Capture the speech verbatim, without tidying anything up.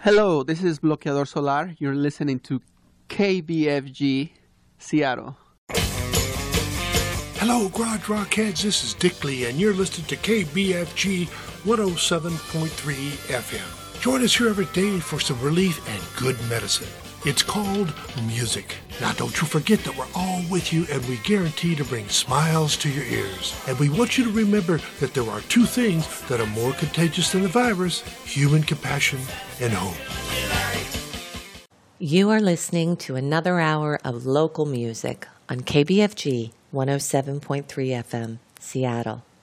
Hello, this is Bloqueador Solar. You're listening to K B F G Seattle. Hello, Garage Rockheads. This is Dick Lee, and you're listening to K B F G one oh seven point three F M. Join us here every day for some relief and good medicine. It's called music. Now, don't you forget that we're all with you, and we guarantee to bring smiles to your ears. And we want you to remember that there are two things that are more contagious than the virus: human compassion and hope. You are listening to another hour of local music on K B F G one oh seven point three F M, Seattle.